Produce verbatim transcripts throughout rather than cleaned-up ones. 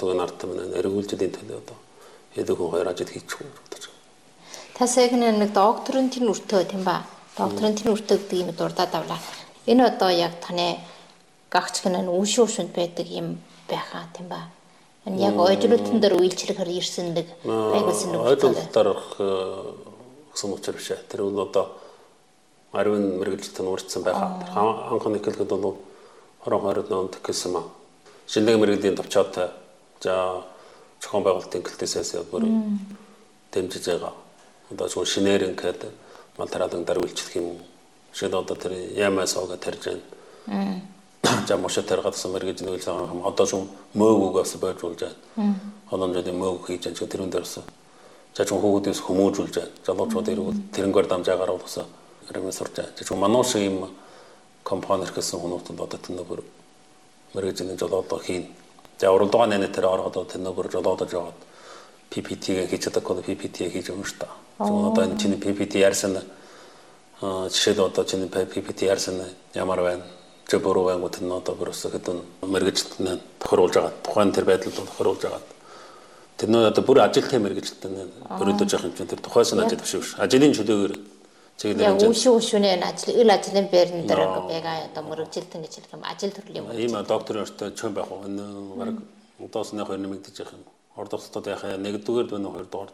төгөө нартамын эргүүлжлийн төлөө одоо хэд хүн хоёр ажил хийчих үү бодож байна. Та сая нэг докторын тэр үртөө тийм ба. Докторын тэр үртөө гэдэг юм дурдаад авлаа. Энэ одоо яг таны гагч гэнэ үүшин үүшинд байдаг юм байхаа тийм ба. Энэ яг ойжролтон дээр үйлчлэхээр ирсэн нэг байгуулсан нэг ойжролтоор гэсэн учраас биш. Тэр бол одоо ариун мэрэгжилтэн урьдсан байхаа. Анхны хэлэхэд бол хорон хорид нөнд гэсэн маа. Шинэ мэрэгжлийн төвчөөтэй за зохион байгуулалтын кэлтэсээс бүр дэмжиж байгаа. Одоо зөв шинээр ингээд мал тараалан дарвилчлах юм. Шид одоо тэр ямаас ага тарж байна. За мошоо таргадсан мэрэгжлийн үйлчлэг одоо зөв мөөгөөс байжуулж байна. Холомжуудын мөөг хийж байгаа тэрүүн дээрс. За зөв хүүхдээс хүмүүжүүлж байна. Залуучууд ирвэл тэрнгээр дамжаагаар болсоо ирмэ сурч байгаа. Зөв манууш юм компани гэсэн хүмүүст одоо тэр нөр мэрэгжлийн жолоодоо хийн. За уралдаа нэнэ тэр ороод тэр нөр жолоодоо жоод пи пи ти-г хийж чадахгүй пи пи ти хийж өгнө шүү дээ. Зөв одоо энэ чиний пи пи ти ярьсан жишээд одоо чиний пи пи ти ярьсан ямар байна? Чи буруу байна гэдэг нь одоо бүрөөсөө хэдэн мэрэгжилтэн тохируулж байгаа. Тухайн тэр байдлыг тохируулж байгаа. Тэр нөө одоо бүр ажилтны мэрэгжилтэн өрөөдөж явах юм чинь тэр тухайсан ажил биш үү? Ажлын чөлөөгөр яг үүшин үүшүнээ ажил ил ажлын байрны дээр байгаа одоо мөрөгжилтэн гэж хэлэх юм ажил төрлийн юм. Ийм докторын өртөө чөм байх уу? Энэ баг удааснаа хоёр нэмэгдэж явах юм. Ордогчдод яхаа нэгдүгээр байна уу хоёрдугаар.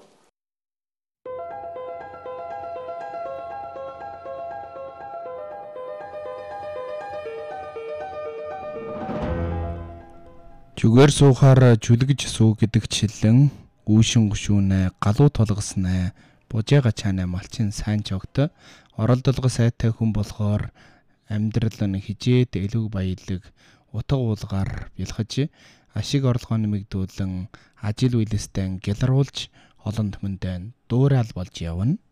Жүгээр суухаар жүлгэж суу гэдэг чиллэн үүшин гүшүүнэ галуу тулгаснаа бужаага чанаа малчин сайн жогт оролдолго сайтай хүн болохоор амьдрал нь хижээд элэг баялаг утга уулгаар бэлхэж ашиг орлогоо нэмэгдүүлэн ажил үйлстэй гялруулж олон түмэндээ дуурал болж явна.